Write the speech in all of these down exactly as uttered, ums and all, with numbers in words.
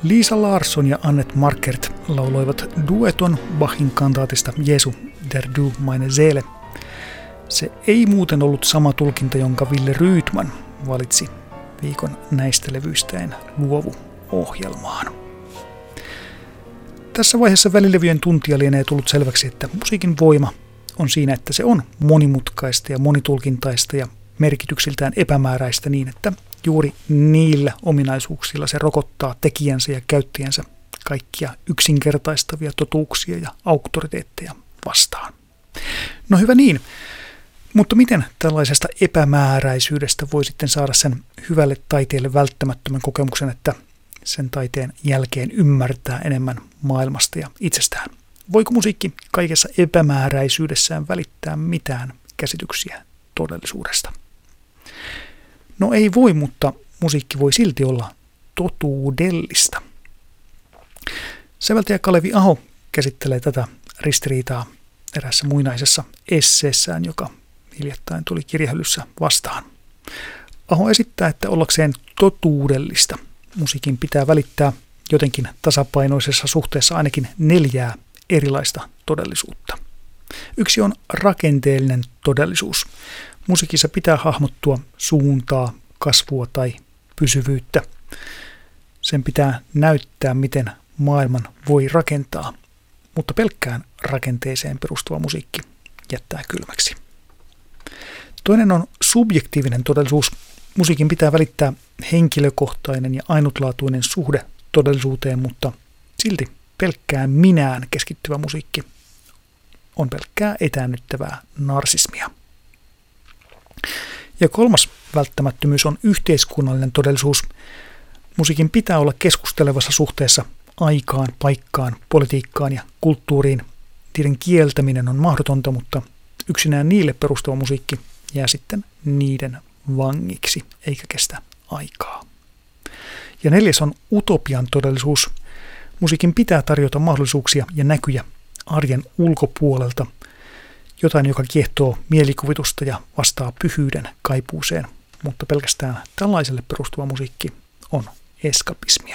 Lisa Larsson ja Annette Markert lauloivat dueton Bachin kantaatista Jesu der du meine Seele. Se ei muuten ollut sama tulkinta, jonka Ville Rydman valitsi viikon näistä levyistään luovu-ohjelmaan. Tässä vaiheessa välilevyjen tuntia lienee tullut selväksi, että musiikin voima on siinä, että se on monimutkaista ja monitulkintaista ja merkityksiltään epämääräistä niin, että juuri niillä ominaisuuksilla se rokottaa tekijänsä ja käyttäjänsä kaikkia yksinkertaistavia totuuksia ja auktoriteetteja vastaan. No hyvä niin, mutta miten tällaisesta epämääräisyydestä voi sitten saada sen hyvälle taiteelle välttämättömän kokemuksen, että sen taiteen jälkeen ymmärtää enemmän maailmasta ja itsestään? Voiko musiikki kaikessa epämääräisyydessään välittää mitään käsityksiä todellisuudesta? No ei voi, mutta musiikki voi silti olla totuudellista. Säveltäjä Kalevi Aho käsittelee tätä ristiriitaa eräässä muinaisessa esseessään, joka hiljattain tuli kirjahyllyssä vastaan. Aho esittää, että ollakseen totuudellista musiikin pitää välittää jotenkin tasapainoisessa suhteessa ainakin neljää erilaista todellisuutta. Yksi on rakenteellinen todellisuus. Musiikissa pitää hahmottua suuntaa, kasvua tai pysyvyyttä. Sen pitää näyttää, miten maailman voi rakentaa, mutta pelkkään rakenteeseen perustuva musiikki jättää kylmäksi. Toinen on subjektiivinen todellisuus. Musiikin pitää välittää henkilökohtainen ja ainutlaatuinen suhde todellisuuteen, mutta silti pelkkään minään keskittyvä musiikki on pelkkää etäännyttävää narsismia. Ja kolmas välttämättömyys on yhteiskunnallinen todellisuus. Musiikin pitää olla keskustelevassa suhteessa aikaan, paikkaan, politiikkaan ja kulttuuriin. Niiden kieltäminen on mahdotonta, mutta yksinään niille perustuva musiikki jää sitten niiden vangiksi, eikä kestä aikaa. Ja neljäs on utopian todellisuus. Musiikin pitää tarjota mahdollisuuksia ja näkyjä arjen ulkopuolelta, jotain, joka kiehtoo mielikuvitusta ja vastaa pyhyyden kaipuuseen, mutta pelkästään tällaiselle perustuva musiikki on eskapismia.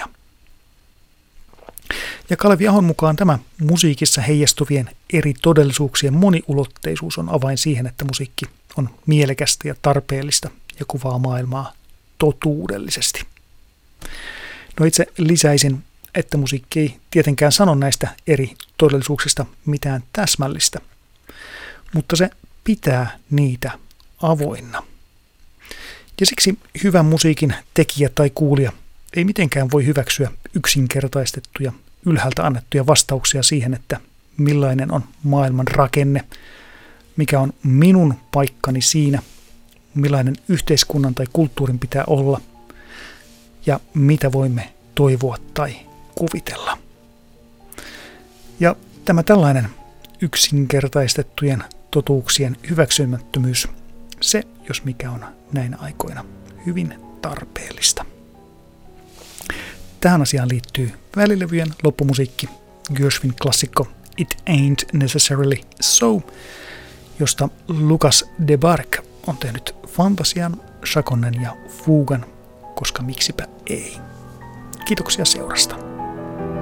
Ja Kalevi Ahon mukaan tämä musiikissa heijastuvien eri todellisuuksien moniulotteisuus on avain siihen, että musiikki on mielekästä ja tarpeellista ja kuvaa maailmaa totuudellisesti. No itse lisäisin, että musiikki ei tietenkään sano näistä eri todellisuuksista mitään täsmällistä, mutta se pitää niitä avoinna. Ja siksi hyvän musiikin tekijä tai kuulija ei mitenkään voi hyväksyä yksinkertaistettuja, ylhäältä annettuja vastauksia siihen, että millainen on maailman rakenne, mikä on minun paikkani siinä, millainen yhteiskunnan tai kulttuurin pitää olla ja mitä voimme toivoa tai kuvitella. Ja tämä tällainen yksinkertaistettujen totuuksien hyväksymättömyys, se jos mikä on näinä aikoina hyvin tarpeellista. Tähän asiaan liittyy välilevyjen loppumusiikki, Gershwin klassikko It Ain't Necessarily So, josta Lucas Debargue on tehnyt fantasian, chaconnen ja fugan, koska miksipä ei. Kiitoksia seurasta.